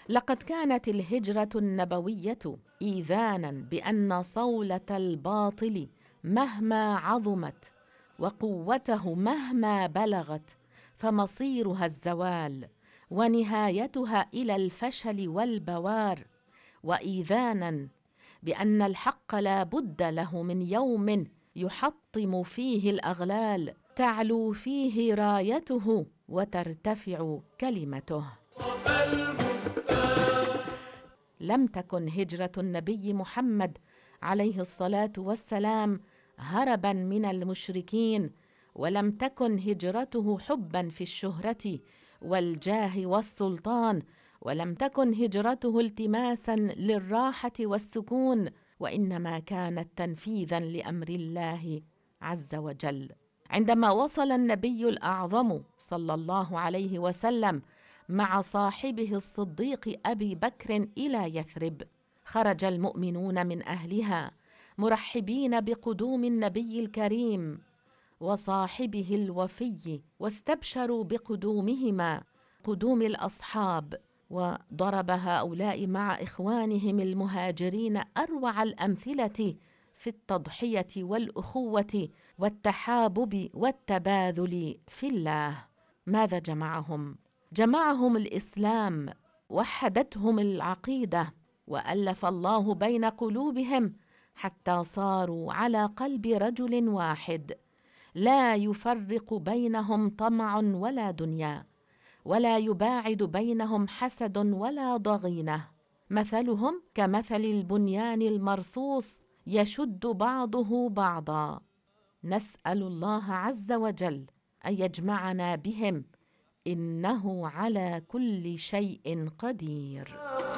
لقد كانت الهجرة النبوية إيذانا بأن صولة الباطل مهما عظمت وقوته مهما بلغت فمصيرها الزوال ونهايتها إلى الفشل والبوار، وإيذانا بأن الحق لا بد له من يوم يحطم فيه الأغلال تعلو فيه رايته وترتفع كلمته. لم تكن هجرة النبي محمد عليه الصلاة والسلام هربا من المشركين، ولم تكن هجرته حبا في الشهرة والجاه والسلطان، ولم تكن هجرته التماسا للراحة والسكون، وإنما كانت تنفيذا لأمر الله عز وجل. عندما وصل النبي الأعظم صلى الله عليه وسلم مع صاحبه الصديق أبي بكر إلى يثرب، خرج المؤمنون من أهلها مرحبين بقدوم النبي الكريم وصاحبه الوفي، واستبشروا بقدومهما قدوم الأصحاب، وضرب هؤلاء مع إخوانهم المهاجرين أروع الأمثلة في التضحية والأخوة والتحابب والتباذل في الله. ماذا جمعهم؟ جمعهم الإسلام، وحدتهم العقيدة، وألف الله بين قلوبهم حتى صاروا على قلب رجل واحد، لا يفرق بينهم طمع ولا دنيا، ولا يباعد بينهم حسد ولا ضغينة. مثلهم كمثل البنيان المرصوص يشد بعضه بعضا. نسأل الله عز وجل أن يجمعنا بهم، إنه على كل شيء قدير.